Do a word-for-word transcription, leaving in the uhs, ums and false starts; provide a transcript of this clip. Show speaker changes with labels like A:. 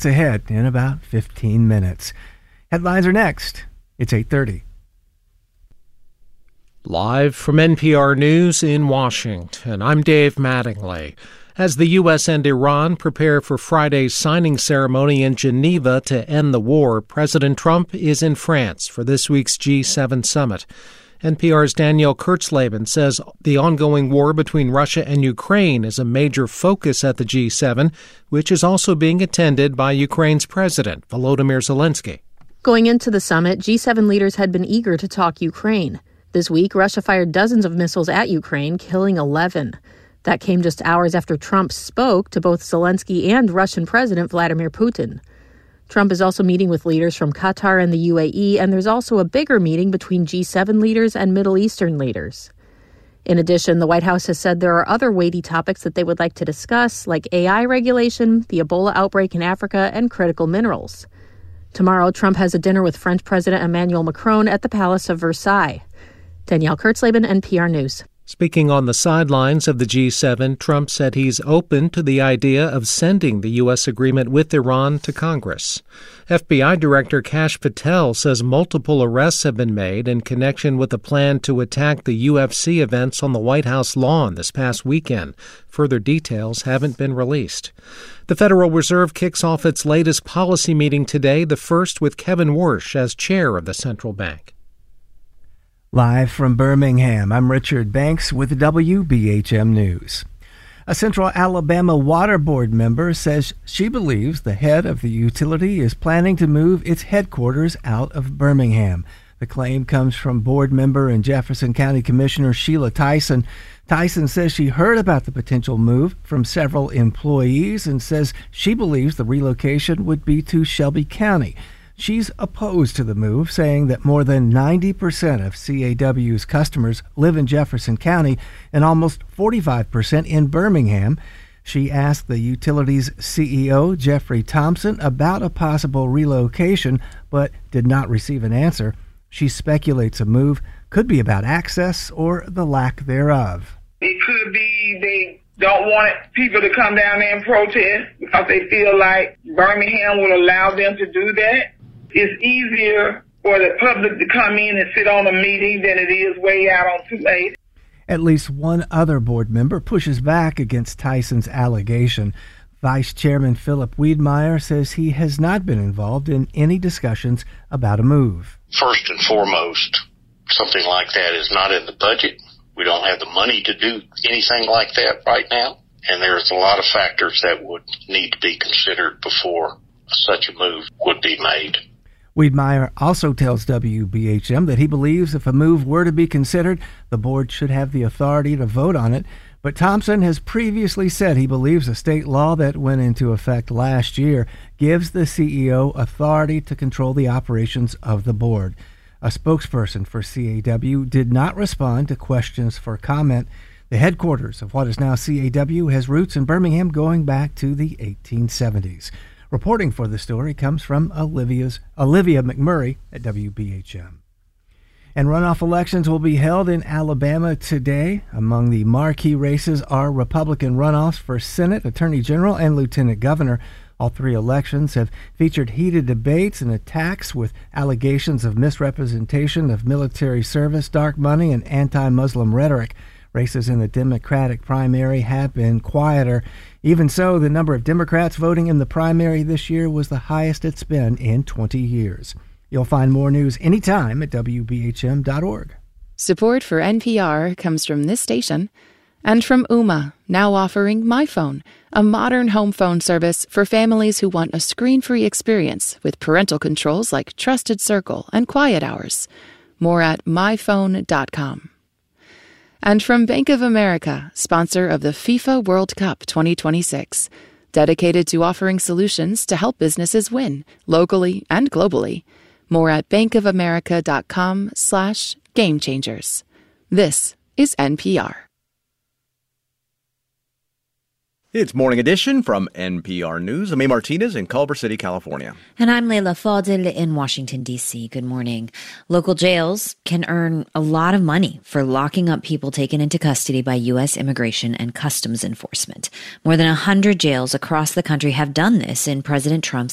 A: what's ahead in about fifteen minutes. Headlines are next. It's eight thirty.
B: Live from N P R News in Washington, I'm Dave Mattingly. As the U S and Iran prepare for Friday's signing ceremony in Geneva to end the war, President Trump is in France for this week's G seven summit. N P R's Danielle Kurtzleben says the ongoing war between Russia and Ukraine is a major focus at the G seven, which is also being attended by Ukraine's president, Volodymyr Zelensky.
C: Going into the summit, G seven leaders had been eager to talk Ukraine. This week, Russia fired dozens of missiles at Ukraine, killing eleven. That came just hours after Trump spoke to both Zelensky and Russian President Vladimir Putin. Trump is also meeting with leaders from Qatar and the U A E, and there's also a bigger meeting between G seven leaders and Middle Eastern leaders. In addition, the White House has said there are other weighty topics that they would like to discuss, like A I regulation, the Ebola outbreak in Africa, and critical minerals. Tomorrow, Trump has a dinner with French President Emmanuel Macron at the Palace of Versailles. Danielle Kurtzleben, N P R News.
B: Speaking on the sidelines of the G seven, Trump said he's open to the idea of sending the U S agreement with Iran to Congress. F B I Director Kash Patel says multiple arrests have been made in connection with a plan to attack the U F C events on the White House lawn this past weekend. Further details haven't been released. The Federal Reserve kicks off its latest policy meeting today, the first with Kevin Warsh as chair of the central bank.
A: Live from Birmingham, I'm Richard Banks with W B H M News. A Central Alabama Water Board member says she believes the head of the utility is planning to move its headquarters out of Birmingham. The claim comes from board member and Jefferson County Commissioner Sheila Tyson. Tyson says she heard about the potential move from several employees and says she believes the relocation would be to Shelby County. She's opposed to the move, saying that more than ninety percent of C A W's customers live in Jefferson County and almost forty-five percent in Birmingham. She asked the utility's C E O, Jeffrey Thompson, about a possible relocation, but did not receive an answer. She speculates a move could be about access or the lack thereof.
D: It could be they don't want people to come down there and protest because they feel like Birmingham will allow them to do that. It's easier for the public to come in and sit on a meeting than it is way out on two eighty.
A: At least one other board member pushes back against Tyson's allegation. Vice Chairman Philip Wiedmeyer says he has not been involved in any discussions about a move.
E: First and foremost, something like that is not in the budget. We don't have the money to do anything like that right now, and there's a lot of factors that would need to be considered before such a move would be made.
A: Wiedmeyer also tells W B H M that he believes if a move were to be considered, the board should have the authority to vote on it. But Thompson has previously said he believes a state law that went into effect last year gives the C E O authority to control the operations of the board. A spokesperson for C A W did not respond to questions for comment. The headquarters of what is now C A W has roots in Birmingham going back to the eighteen seventies. Reporting for the story comes from Olivia's, Olivia McMurray at W B H M. And runoff elections will be held in Alabama today. Among the marquee races are Republican runoffs for Senate, Attorney General, and Lieutenant Governor. All three elections have featured heated debates and attacks with allegations of misrepresentation of military service, dark money, and anti-Muslim rhetoric. Races in the Democratic primary have been quieter. Even so, the number of Democrats voting in the primary this year was the highest it's been in twenty years. You'll find more news anytime at W B H M dot org.
F: Support for N P R comes from this station and from Ooma, now offering MyPhone, a modern home phone service for families who want a screen-free experience with parental controls like Trusted Circle and Quiet Hours. More at my phone dot com. And from Bank of America, sponsor of the FIFA World Cup twenty twenty-six, dedicated to offering solutions to help businesses win, locally and globally. More at bankofamerica.com slash game changers. This is N P R.
G: It's Morning Edition from N P R News. I'm A. Martinez in Culver City, California.
H: And I'm Leila Fadel in Washington, D C. Good morning. Local jails can earn a lot of money for locking up people taken into custody by U S Immigration and Customs Enforcement. More than one hundred jails across the country have done this in President Trump's